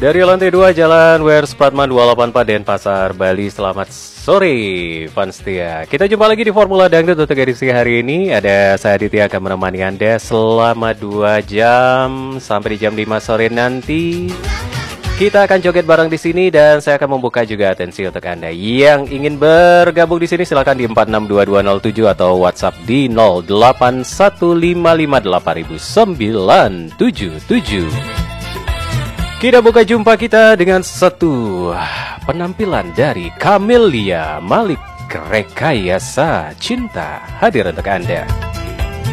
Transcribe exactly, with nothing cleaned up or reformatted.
Dari lantai dua Jalan W R Supratman dua delapan empat Denpasar, Bali. Selamat sore fans setia. Kita jumpa lagi di Formula Dangdut untuk edisi hari ini. Ada saya Aditya akan menemani Anda selama dua jam sampai di jam lima sore nanti. Kita akan joget bareng di sini dan saya akan membuka juga atensi untuk Anda yang ingin bergabung di sini. Silakan di empat enam dua dua nol tujuh atau WhatsApp di nol delapan satu lima lima delapan sembilan tujuh tujuh. Kita buka jumpa kita dengan satu penampilan dari Camelia Malik, Rekayasa Cinta, hadir untuk Anda.